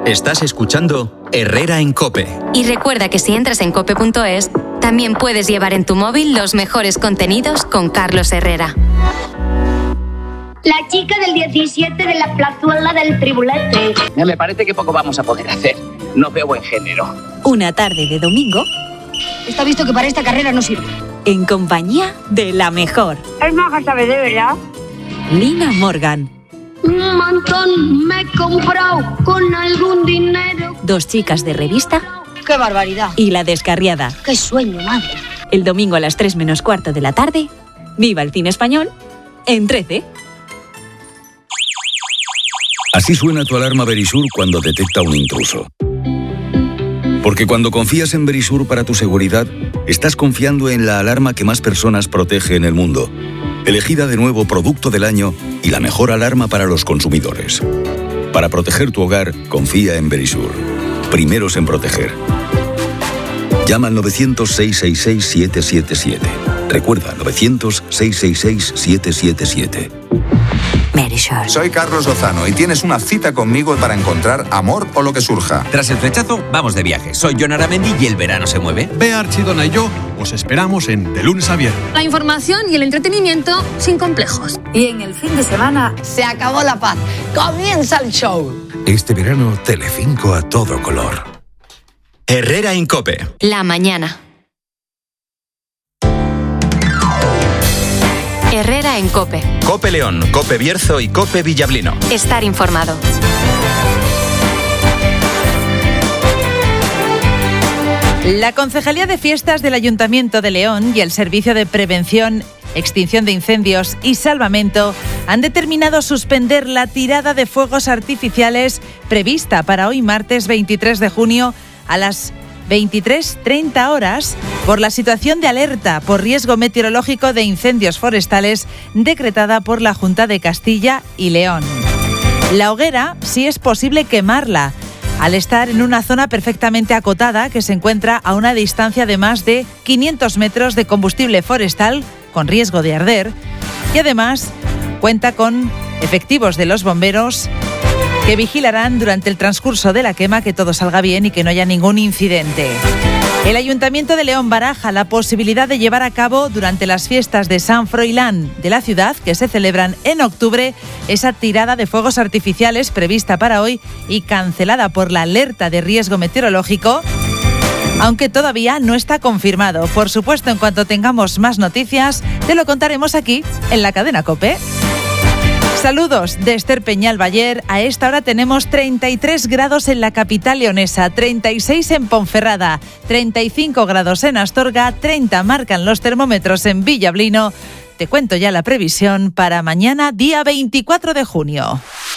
Estás escuchando Herrera en COPE. Y recuerda que si entras en cope.es, también puedes llevar en tu móvil los mejores contenidos con Carlos Herrera. La chica del 17 de la plazuela del Tribulete. Me parece que poco vamos a poder hacer. No veo buen género. Una tarde de domingo. Está visto que para esta carrera no sirve. En compañía de la mejor. Es maja, ¿sabes de verdad? Lina Morgan. Un montón me he comprado con algún dinero. Dos chicas de revista. ¡Qué barbaridad! Y La Descarriada. ¡Qué sueño, madre! El domingo a las 3 menos cuarto de la tarde. Viva el cine español en 13. Así suena tu alarma Verisur cuando detecta un intruso. Porque cuando confías en Verisur para tu seguridad, estás confiando en la alarma que más personas protege en el mundo. Elegida de nuevo Producto del Año y la mejor alarma para los consumidores. Para proteger tu hogar, confía en Verisur. Primeros en proteger. Llama al 900-666-777. Recuerda, 900-666-777. Verisur. Soy Carlos Lozano y tienes una cita conmigo para encontrar amor o lo que surja. Tras el flechazo, vamos de viaje. Soy Jon Aramendi y el verano se mueve. Bea Archidona y yo os esperamos en De Lunes a Viernes. La información y el entretenimiento sin complejos. Y en el fin de semana se acabó la paz. Comienza el show. Este verano, Telecinco a todo color. Herrera en COPE. La mañana. Herrera en COPE. COPE León, COPE Bierzo y COPE Villablino. Estar informado. La Concejalía de Fiestas del Ayuntamiento de León y el Servicio de Prevención, Extinción de Incendios y Salvamento han determinado suspender la tirada de fuegos artificiales prevista para hoy martes 23 de junio a las 23:30 horas por la situación de alerta por riesgo meteorológico de incendios forestales decretada por la Junta de Castilla y León. La hoguera sí es posible quemarla al estar en una zona perfectamente acotada que se encuentra a una distancia de más de 500 metros de combustible forestal con riesgo de arder y además cuenta con efectivos de los bomberos que vigilarán durante el transcurso de la quema que todo salga bien y que no haya ningún incidente. El Ayuntamiento de León baraja la posibilidad de llevar a cabo durante las fiestas de San Froilán de la ciudad, que se celebran en octubre, esa tirada de fuegos artificiales prevista para hoy y cancelada por la alerta de riesgo meteorológico, aunque todavía no está confirmado. Por supuesto, en cuanto tengamos más noticias, te lo contaremos aquí en la cadena COPE. Saludos de Esther Peñalbayer. A esta hora tenemos 33 grados en la capital leonesa, 36 en Ponferrada, 35 grados en Astorga, 30 marcan los termómetros en Villablino. Te cuento ya la previsión para mañana, día 24 de junio.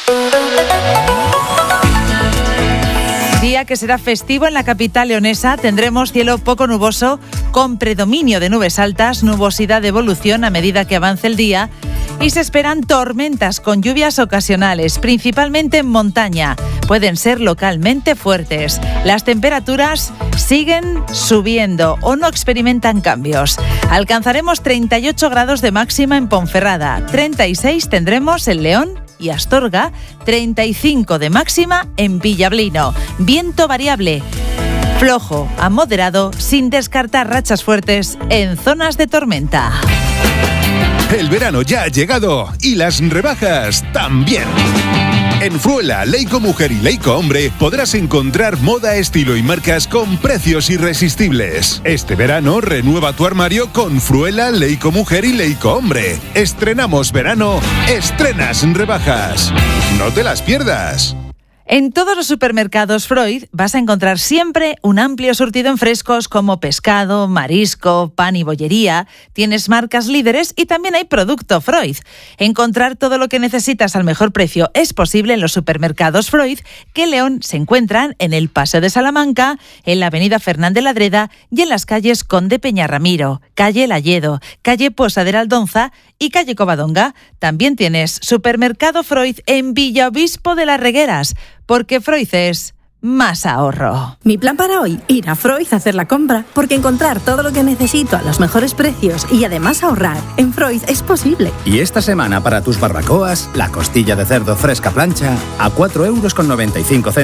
Día que será festivo en la capital leonesa. Tendremos cielo poco nuboso con predominio de nubes altas, nubosidad de evolución a medida que avance el día y se esperan tormentas con lluvias ocasionales, principalmente en montaña. Pueden ser localmente fuertes. Las temperaturas siguen subiendo o no experimentan cambios. Alcanzaremos 38 grados de máxima en Ponferrada, 36 tendremos en León y Astorga, 35 de máxima en Villablino. Viento variable, flojo a moderado, sin descartar rachas fuertes en zonas de tormenta. El verano ya ha llegado y las rebajas también. En Fruela, Leico Mujer y Leico Hombre podrás encontrar moda, estilo y marcas con precios irresistibles. Este verano renueva tu armario con Fruela, Leico Mujer y Leico Hombre. Estrenamos verano, estrenas rebajas. No te las pierdas. En todos los supermercados Freud vas a encontrar siempre un amplio surtido en frescos como pescado, marisco, pan y bollería. Tienes marcas líderes y también hay producto Freud. Encontrar todo lo que necesitas al mejor precio es posible en los supermercados Freud, que en León se encuentran en el Paseo de Salamanca, en la avenida Fernández Ladreda y en las calles Conde Peñarramiro, calle Layedo, calle Posadera Aldonza y calle Covadonga. También tienes supermercado Freud en Villaobispo de las Regueras, porque Freud es más ahorro. Mi plan para hoy, ir a Freud a hacer la compra, porque encontrar todo lo que necesito a los mejores precios y además ahorrar en Freud es posible. Y esta semana para tus barbacoas, la costilla de cerdo fresca plancha a 4,95 €